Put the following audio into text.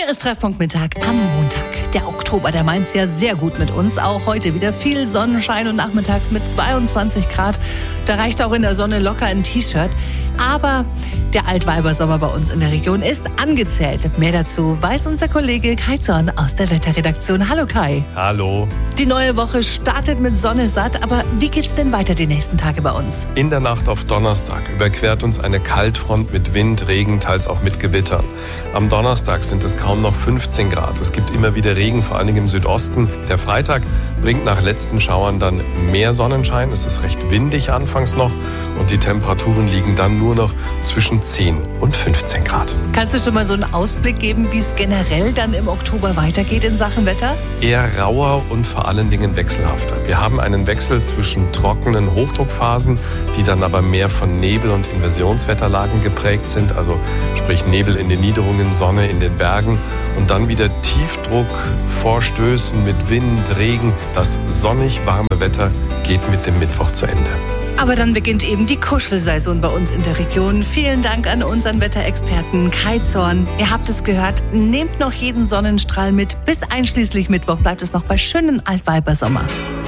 Hier ist Treffpunkt Mittag am Montag. Der Oktober, der meint's ja sehr gut mit uns. Auch heute wieder viel Sonnenschein und nachmittags mit 22 Grad. Da reicht auch in der Sonne locker ein T-Shirt. Aber der Altweibersommer bei uns in der Region ist angezählt. Mehr dazu weiß unser Kollege Kai Zorn aus der Wetterredaktion. Hallo Kai. Hallo. Die neue Woche startet mit Sonne satt, aber wie geht's denn weiter die nächsten Tage bei uns? In der Nacht auf Donnerstag überquert uns eine Kaltfront mit Wind, Regen, teils auch mit Gewittern. Am Donnerstag sind es kaum noch 15 Grad. Es gibt immer wieder Regen, vor allen Dingen im Südosten. Der Freitag bringt nach letzten Schauern dann mehr Sonnenschein. Es ist recht windig anfangs noch und die Temperaturen liegen dann nur noch zwischen 10 und 15 Grad. Kannst du schon mal so einen Ausblick geben, wie es generell dann im Oktober weitergeht in Sachen Wetter? Eher rauer und vor allen Dingen wechselhafter. Wir haben einen Wechsel zwischen trockenen Hochdruckphasen, die dann aber mehr von Nebel- und Inversionswetterlagen geprägt sind, also sprich Nebel in den Niederungen, Sonne in den Bergen und dann wieder Tiefdruckvorstößen mit Wind, Regen. Das sonnig warme Wetter geht mit dem Mittwoch zu Ende. Aber dann beginnt eben die Kuschelsaison bei uns in der Region. Vielen Dank an unseren Wetterexperten Kai Zorn. Ihr habt es gehört, nehmt noch jeden Sonnenstrahl mit. Bis einschließlich Mittwoch bleibt es noch bei schönen Altweibersommer.